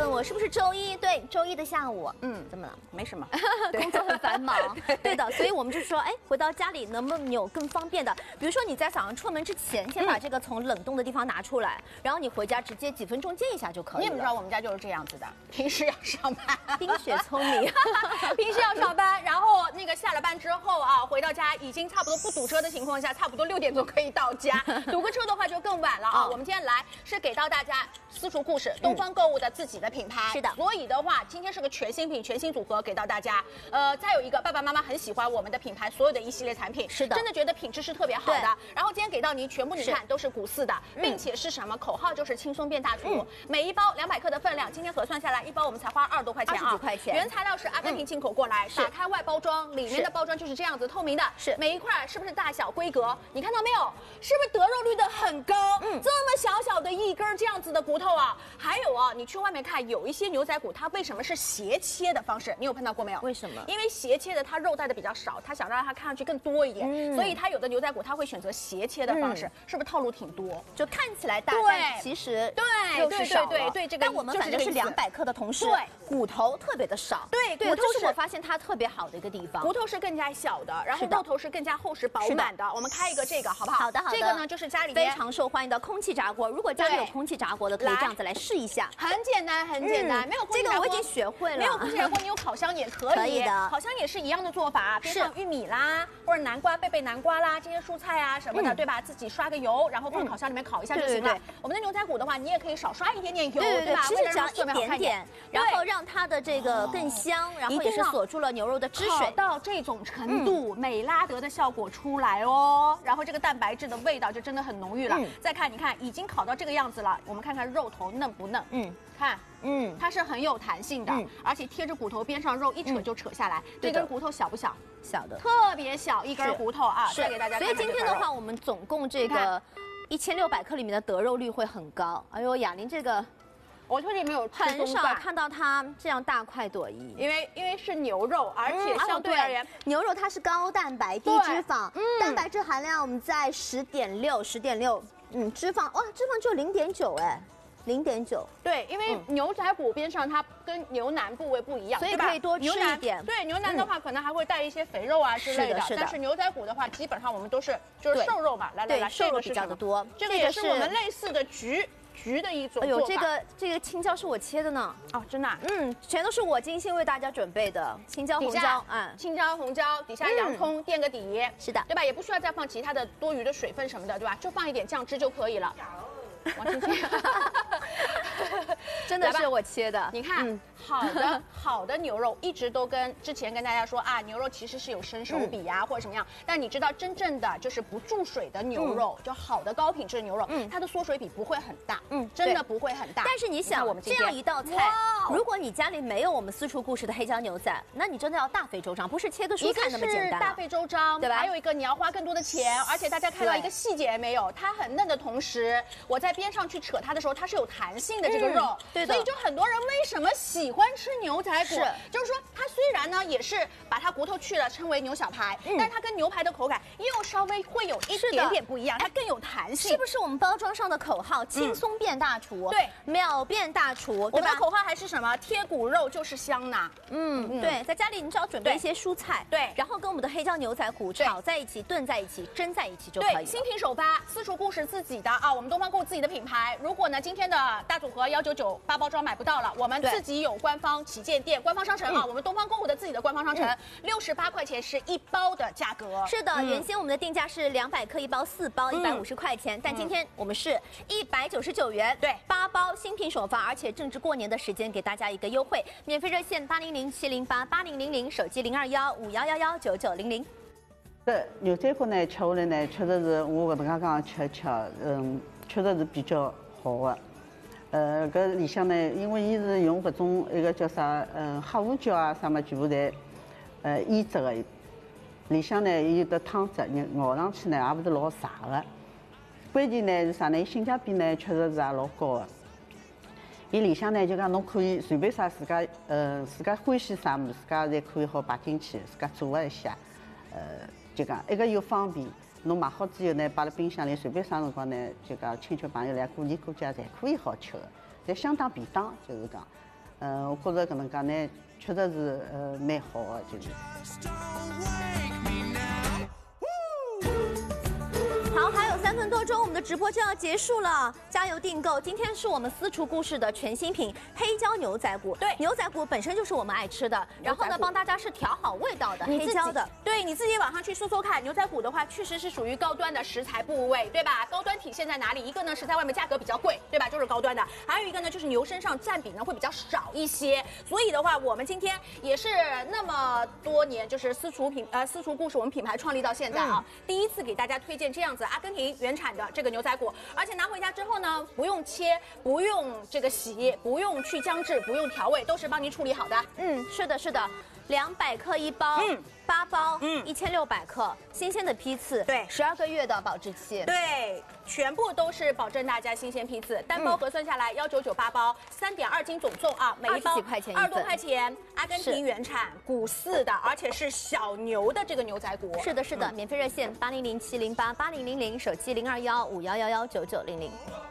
问我是不是周一？对，周一的下午。怎么了？ 没什么， 工作很繁忙。对的，所以我们就说，哎，回到家里能不能有更方便的？比如说你在早上出门之前，先把这个从冷冻的地方拿出来，然后你回家直接几分钟煎一下就可以了。 你怎么知道我们家就是这样子的？平时要上班， 冰雪聪明， 平时要上班，然后那个下了班之后啊，回到家已经差不多不堵车的情况下，差不多6点钟可以到家。堵个车的话就更晚了啊。我们今天来是给到大家私厨故事，东方购物的自己的品牌。 是的， 所以的话，今天是个全新品、全新组合给到大家。再有一个爸爸妈妈很喜欢我们的品牌所有的一系列产品， 是的， 真的觉得品质是特别好的。然后今天给到您全部你看都是古四的，并且是什么口号就是轻松变大厨。每一包200克的分量，今天核算下来一包我们才花20多块钱啊， 20几块钱。 原材料是阿根廷进口过来，打开外包装，里面的包装就是这样子透明的， 是每一块是不是大小规格？你看到没有？是不是得肉率的很高？这么小小的一根这样子的骨头啊，还有啊，你去外面看有一些牛仔骨，它为什么是斜切的方式？你有碰到过没有？ 为什么？ 因为斜切的它肉带的比较少，它想让它看上去更多一点，所以它有的牛仔骨它会选择斜切的方式，是不是套路挺多？ 就看起来大，但其实肉是少了。 对，这个但我们反正是200克的同时，骨头特别的少。 对， 骨头是我发现它特别好的一个地方。 骨头是更加小的，然后肉头是更加厚实饱满的。我们开一个这个好不好？ 好的。 这个呢就是家里非常受欢迎的空气炸锅。如果家里有空气炸锅的，可以这样子来试一下。 很简单，很简单。没有空气炸锅， 这个我已经学会了。 没有空气炸锅，你有烤箱也可以。 可以的， 烤箱也是一样的做法，边上玉米啦，或者南瓜贝南瓜啦，这些蔬菜啊什么的，对吧？自己刷个油，然后放烤箱里面烤一下就行了。我们的牛仔骨的话，你也可以少刷一点点油，对吧？ 其实只要一点点，然后让它的这个更香，然后也是锁住了牛肉的汁水， 到这种程度，美拉德的效果出来哦。然后这个蛋白质的味道就真的很浓郁了。再看，你看已经烤到这个样子了，我们看看肉头嫩不嫩？看。它是很有弹性的，而且贴着骨头边上，肉一扯就扯下来。这根骨头小不小？ 小的， 特别小一根骨头啊！ 是给大家看。 所以今天的话，我们总共这个1600克里面的得肉率会很高。哎呦，雅玲这个， 我确实没有很少看到它这样大快朵颐， 因为是牛肉，而且相对而言， 牛肉它是高蛋白低脂肪，蛋白质含量我们在10.6，脂肪哇，脂肪只有0.9哎。0.9， 对，因为牛仔骨边上它跟牛腩部位不一样， 所以可以多吃一点。 对，牛腩的话可能还会带一些肥肉啊之类的，但是牛仔骨的话，基本上我们都是就是瘦肉嘛。来， 瘦肉比较的多。 这个也是我们类似的橘的一种做法。 哎呦，这个青椒是我切的呢。 哦，真的？ 全都是我精心为大家准备的青椒、红椒， 青椒、红椒，底下洋葱垫个底， 是的， 对吧？也不需要再放其他的多余的水分什么的，对吧？就放一点酱汁就可以了。王青青， 真的是我切的。 你看，好的牛肉一直都之前跟大家说啊，牛肉其实是有生熟比呀，或者什么样。但你知道，真正的就是不注水的牛肉，就好的高品质的牛肉，它的缩水比不会很大，真的不会很大。 但是你想，这样一道菜，如果你家里没有我们私厨故事的黑椒牛仔，那你真的要大费周章，不是切个蔬菜那么简单。 大费周章， 对吧？ 还有一个你要花更多的钱，而且大家看到一个细节没有？它很嫩的同时，我在边上去扯它的时候，它是有弹性的这个肉， 对的。 所以就很多人为什么喜欢吃牛仔骨？就是说它虽然呢也是把它骨头去了，称为牛小排，但是它跟牛排的口感又稍微会有一点点不一样，它更有弹性。 是不是我们包装上的口号轻松变大厨？ 对， 秒变大厨。 我们的口号还是什么？贴骨肉就是香呐。 对，在家里你只要准备一些蔬菜， 对， 然后跟我们的黑椒牛仔骨炒在一起、炖在一起、蒸在一起就可以了。 对，新品首发，私厨故事自己的啊，我们东方购物自己的品牌。如果呢今天的大组合199 8包装买不到了，我们自己有官方旗舰店、官方商城啊，我们东方购物的自己的官方商城，68块钱是1包的价格。 是的，原先我们的定价是200克1包，4包150块钱，但今天我们是199元， 对 ，8包新品首发，而且正值过年的时间，给大家一个优惠，免费热线800-708-8000，手机021-5111-9900。 这牛仔骨呢，吃下来呢，确实是我搿能介讲吃，确实是比较好的。搿里向呢，因为伊是用搿种一个叫啥，黑胡椒啊啥么，全部侪腌制的。里向呢有的汤汁，咬上去呢也勿是老柴的。关键呢是啥呢？性价比呢确实是也老高的。伊里向呢就讲侬可以随便啥自家欢喜啥物事，自家侪可以好摆进去，自家做一下。就讲一个又方便，侬买好之后呢，摆辣冰箱里，随便啥辰光呢，就讲亲戚朋友来过年过节侪可以好吃的，侪相当便当，就是讲。 我觉着搿能介呢，确实是蛮好的，就是。 好，还有3分多钟，我们的直播就要结束了，加油订购！今天是我们私厨故事的全新品黑椒牛仔骨。对，牛仔骨本身就是我们爱吃的，然后呢，帮大家是调好味道的黑椒的。 对，你自己网上去搜搜看，牛仔骨的话，确实是属于高端的食材部位，对吧？高端体现在哪里？一个呢是在外面价格比较贵，对吧？就是高端的；还有一个呢就是牛身上占比呢会比较少一些。所以的话，我们今天也是那么多年，就是私厨故事我们品牌创立到现在啊，第一次给大家推荐这样子阿根廷原产的这个牛仔骨，而且拿回家之后呢，不用切，不用这个洗，不用去姜质，不用调味，都是帮您处理好的。 是的，是的，200克1包，8包，1600克，新鲜的批次， 对 ，12个月的保质期， 对，全部都是保证大家新鲜批次，单包核算下来1998包，3.2斤总重啊，每一包 20几块钱 ，20多块钱，阿根廷原产骨饲的，而且是小牛的这个牛仔骨。 是的，是的，免费热线8007088000，手机021511199000。